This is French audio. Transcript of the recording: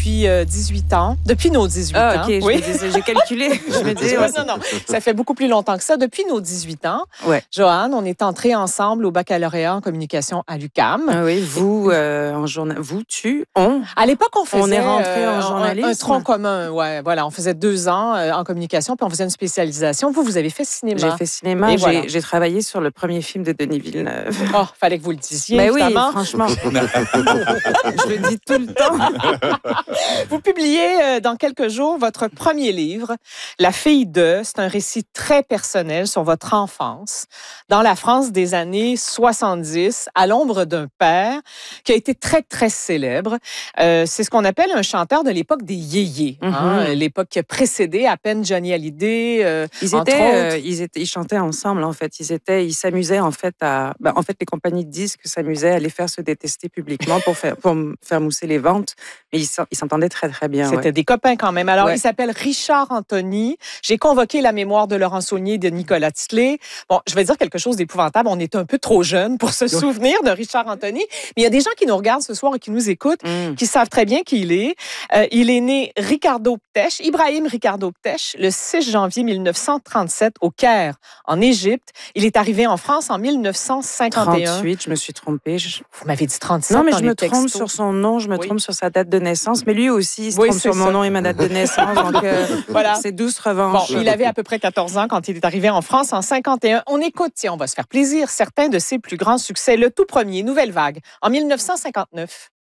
depuis 18 ans. Depuis nos 18 ans. OK. Oui. J'ai calculé. Je me disais, Non. Ça fait beaucoup plus longtemps que ça. Depuis nos 18 ans, Ouais. Joanne, on est entrés ensemble au baccalauréat en communication à l'UQAM. Oui, vous, en journal, on. À l'époque, on faisait... On est rentrés en journalisme. Un tronc commun, ouais. Voilà, on faisait 2 ans en communication, puis on faisait une spécialisation. Vous avez fait cinéma. J'ai fait cinéma. Et voilà. J'ai travaillé sur le premier film de Denis Villeneuve. Oh, fallait que vous le disiez, Ben oui, évidemment. franchement. Je le dis tout le temps. Vous publiez dans quelques jours votre premier livre, La fille de. C'est un récit très personnel sur votre enfance dans la France des années 70, à l'ombre d'un père qui a été très, très célèbre. C'est ce qu'on appelle un chanteur de l'époque des yéyés, l'époque qui a précédé à peine Johnny Hallyday. Ils chantaient ensemble, en fait. Ils s'amusaient, en fait, les compagnies de disques s'amusaient à les faire se détester publiquement pour faire mousser les ventes. Mais ils s'entendaient très, très bien. C'était des copains quand même. Alors, il s'appelle Richard Anthony. J'ai convoqué la mémoire de Laurent Saulnier et de Nicolas Titley. Bon, je vais dire quelque chose d'épouvantable. On est un peu trop jeunes pour se souvenir de Richard Anthony. Mais il y a des gens qui nous regardent ce soir et qui nous écoutent, qui savent très bien qui il est. Il est né Ibrahim Ricardo Ptesh, le 6 janvier 1937 au Caire, en Égypte. Il est arrivé en France en 1951. 38, je me suis trompée. Vous m'avez dit 37 Non, mais dans je les me trompe textos. sur son nom, je me trompe sur sa date de naissance. Mais lui aussi, il se trompe sur mon nom et ma date de naissance. Donc, voilà. C'est douce revanche. Bon, il avait à peu près 14 ans quand il est arrivé en France en 51. On écoute, tiens, on va se faire plaisir, certains de ses plus grands succès. Le tout premier, Nouvelle Vague, en 1959.